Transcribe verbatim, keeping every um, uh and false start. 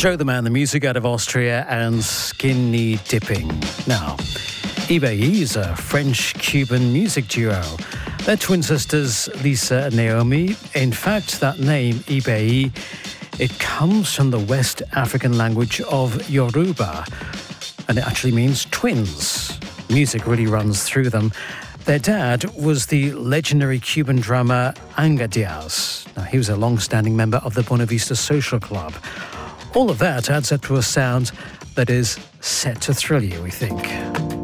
Joe the Man, the music out of Austria, and Skinny Dipping. Now, Ibeyi is a French-Cuban music duo. They're twin sisters, Lisa and Naomi. In fact, that name, Ibeyi, it comes from the West African language of Yoruba, and it actually means twins. Music really runs through them. Their dad was the legendary Cuban drummer Anga Diaz. Now, he was a long-standing member of the Buena Vista Social Club. All of that adds up to a sound that is set to thrill you, we think.